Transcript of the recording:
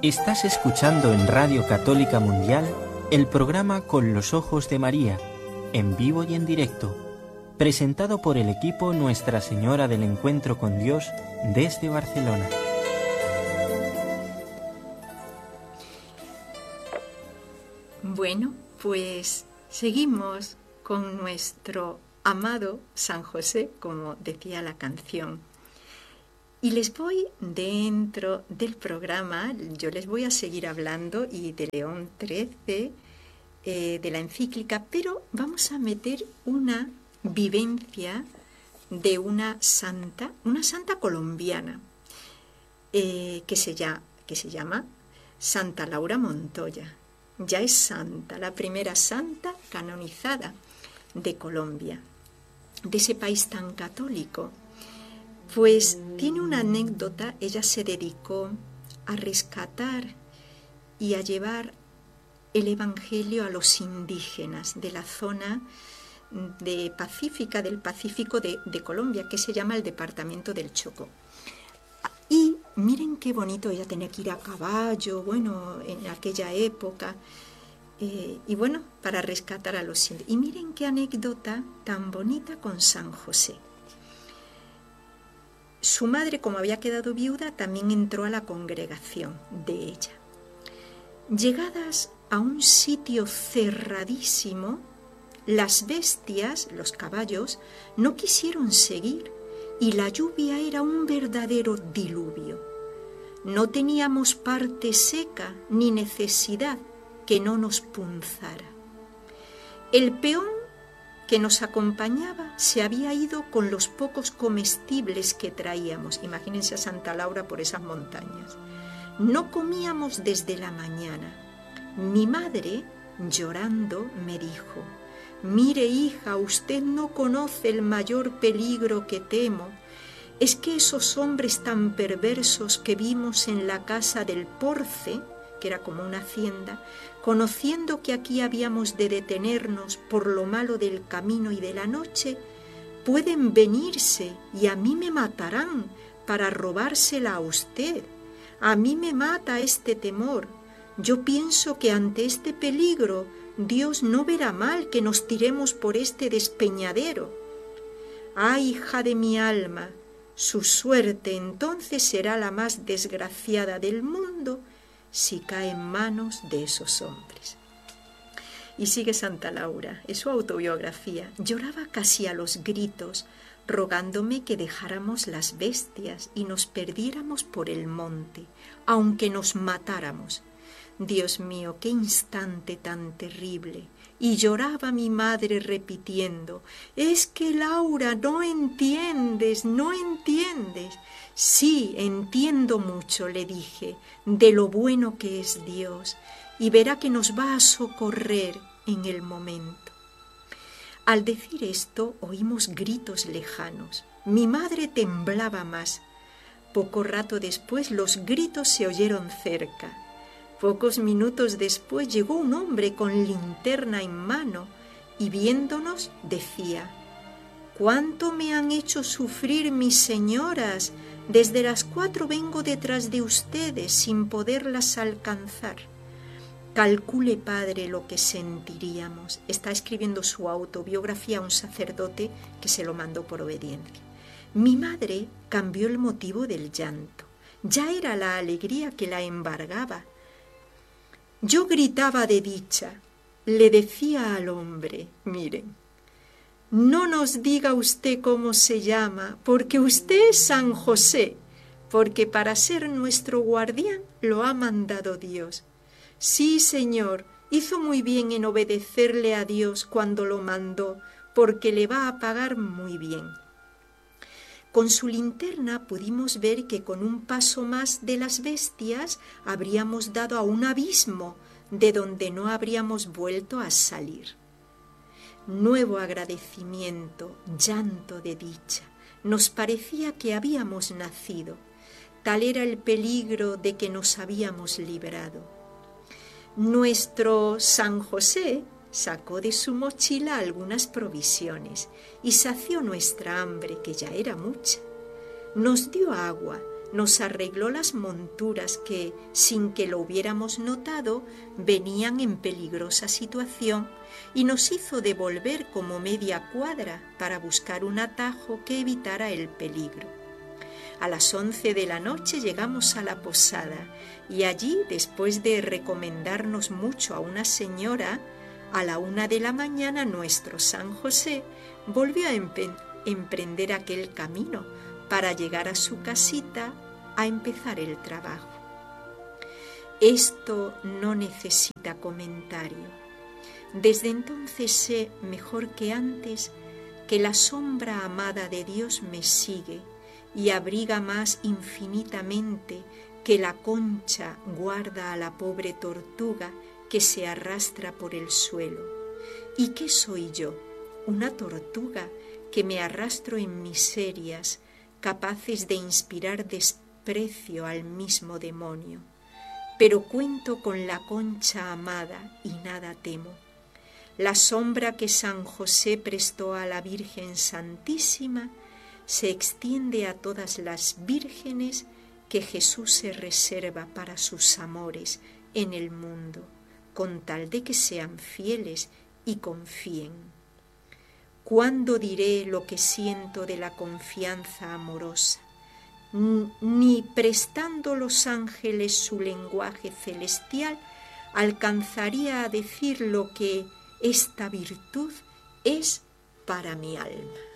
Estás escuchando en Radio Católica Mundial el programa Con los Ojos de María, en vivo y en directo, presentado por el equipo Nuestra Señora del Encuentro con Dios desde Barcelona. Bueno, pues seguimos con nuestro amado San José, como decía la canción. Y les voy, dentro del programa, yo les voy a seguir hablando y de León XIII, de la encíclica, pero vamos a meter una vivencia de una santa colombiana, que se llama Santa Laura Montoya. Ya es santa, la primera santa canonizada de Colombia, de ese país tan católico. Pues tiene una anécdota. Ella se dedicó a rescatar y a llevar el Evangelio a los indígenas de la zona del Pacífico de Colombia, que se llama el departamento del Chocó. Y miren qué bonito, ella tenía que ir a caballo, bueno, en aquella época, y bueno, para rescatar a los indígenas. Y miren qué anécdota tan bonita con San José. Su madre, como había quedado viuda, también entró a la congregación de ella. Llegadas a un sitio cerradísimo, las bestias, los caballos, no quisieron seguir y la lluvia era un verdadero diluvio. No teníamos parte seca ni necesidad que no nos punzara. El peón que nos acompañaba se había ido con los pocos comestibles que traíamos. Imagínense a Santa Laura por esas montañas. No comíamos desde la mañana. Mi madre, llorando, me dijo: «Mire, hija, usted no conoce el mayor peligro que temo. Es que esos hombres tan perversos que vimos en la casa del Porce», que era como una hacienda, «conociendo que aquí habíamos de detenernos por lo malo del camino y de la noche, pueden venirse y a mí me matarán para robársela a usted. A mí me mata este temor. Yo pienso que ante este peligro Dios no verá mal que nos tiremos por este despeñadero. ¡Ay, hija de mi alma! Su suerte entonces será la más desgraciada del mundo si cae en manos de esos hombres». Y sigue Santa Laura, es su autobiografía. «Lloraba casi a los gritos, rogándome que dejáramos las bestias y nos perdiéramos por el monte, aunque nos matáramos. Dios mío, qué instante tan terrible». Y lloraba mi madre repitiendo: «Es que Laura, no entiendes, no entiendes». «Sí, entiendo mucho», le dije, «de lo bueno que es Dios, y verá que nos va a socorrer en el momento». Al decir esto, oímos gritos lejanos. Mi madre temblaba más. Poco rato después, los gritos se oyeron cerca. Pocos minutos después llegó un hombre con linterna en mano y viéndonos decía: «¿Cuánto me han hecho sufrir mis señoras? Desde las 4 vengo detrás de ustedes sin poderlas alcanzar». Calcule, padre, lo que sentiríamos. Está escribiendo su autobiografía a un sacerdote que se lo mandó por obediencia. Mi madre cambió el motivo del llanto. Ya era la alegría que la embargaba. Yo gritaba de dicha. Le decía al hombre: «Miren, no nos diga usted cómo se llama, porque usted es San José, porque para ser nuestro guardián lo ha mandado Dios. Sí, Señor, hizo muy bien en obedecerle a Dios cuando lo mandó, porque le va a pagar muy bien». Con su linterna pudimos ver que con un paso más de las bestias habríamos dado a un abismo de donde no habríamos vuelto a salir. Nuevo agradecimiento, llanto de dicha. Nos parecía que habíamos nacido. Tal era el peligro de que nos habíamos librado. Nuestro San José sacó de su mochila algunas provisiones y sació nuestra hambre, que ya era mucha. Nos dio agua, nos arregló las monturas que, sin que lo hubiéramos notado, venían en peligrosa situación y nos hizo devolver como media cuadra para buscar un atajo que evitara el peligro. A las 11 de la noche llegamos a la posada y allí, después de recomendarnos mucho a una señora, a la 1 de la mañana nuestro San José volvió a emprender aquel camino para llegar a su casita a empezar el trabajo. Esto no necesita comentario. Desde entonces sé, mejor que antes, que la sombra amada de Dios me sigue y abriga más infinitamente que la concha guarda a la pobre tortuga que se arrastra por el suelo. ¿Y qué soy yo? Una tortuga que me arrastro en miserias, capaces de inspirar desprecio al mismo demonio. Pero cuento con la concha amada y nada temo. La sombra que San José prestó a la Virgen Santísima se extiende a todas las vírgenes que Jesús se reserva para sus amores en el mundo, con tal de que sean fieles y confíen. ¿Cuándo diré lo que siento de la confianza amorosa? Ni prestando los ángeles su lenguaje celestial alcanzaría a decir lo que esta virtud es para mi alma.